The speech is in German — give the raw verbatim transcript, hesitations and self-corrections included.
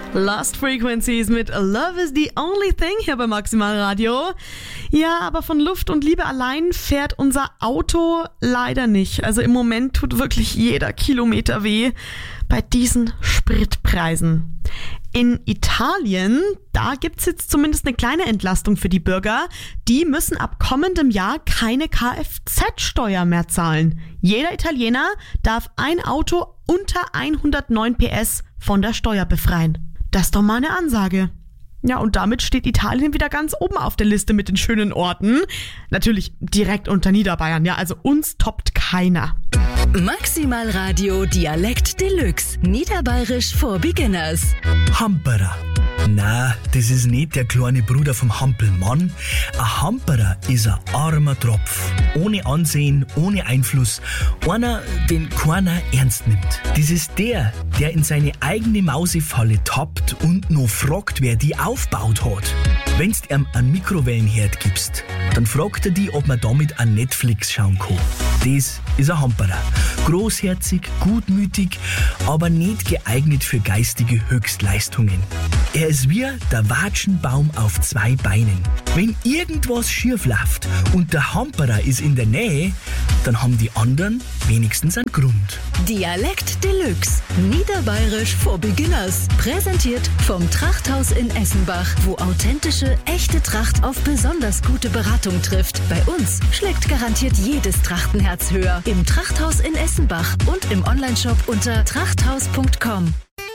Lost Frequencies mit Love is the only thing hier bei Maximal Radio. Ja, aber von Luft und Liebe allein fährt unser Auto leider nicht. Also im Moment tut wirklich jeder Kilometer weh bei diesen Spritpreisen. In Italien, da gibt's jetzt zumindest eine kleine Entlastung für die Bürger. Die müssen ab kommendem Jahr keine Kfz-Steuer mehr zahlen. Jeder Italiener darf ein Auto unter hundertneun P S von der Steuer befreien. Das ist doch mal eine Ansage. Ja, und damit steht Italien wieder ganz oben auf der Liste mit den schönen Orten. Natürlich direkt unter Niederbayern, ja, also uns toppt keiner. Maximal Radio Dialekt Deluxe. Niederbayerisch for Beginners. Hamperer. Na, das ist nicht der kleine Bruder vom Hampelmann. Ein Hamperer ist ein armer Tropf. Ohne Ansehen, ohne Einfluss. Einer, den keiner ernst nimmt. Das ist der, der in seine eigene Mausefalle tappt und noch fragt, wer die aufgebaut hat. Wenn's ihm einen Mikrowellenherd gibst, dann fragt er die, ob man damit an Netflix schauen kann. Das ist ein Hamperer. Großherzig, gutmütig, aber nicht geeignet für geistige Höchstleistungen. Er ist wie der Watschenbaum auf zwei Beinen. Wenn irgendwas schief läuft und der Hamperer ist in der Nähe, dann haben die anderen wenigstens einen Grund. Dialekt Deluxe. Niederbayerisch for Beginners. Präsentiert vom Trachthaus in Essenbach, wo authentische, echte Tracht auf besonders gute Beratung trifft. Bei uns schlägt garantiert jedes Trachtenherz höher. Im Trachthaus in Essenbach und im Onlineshop unter trachthaus punkt com.